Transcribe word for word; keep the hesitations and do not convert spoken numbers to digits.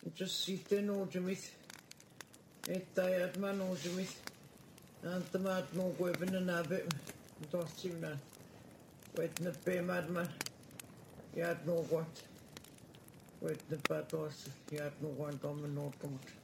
just sitten uudemith. Että ajat man uudemith. Antamaat muu kuipina nabe. Tohtimna. Wetna peemadman. Jaat nuukuat. Wetna patoas. Jaat nuukuan tommen nuutumut.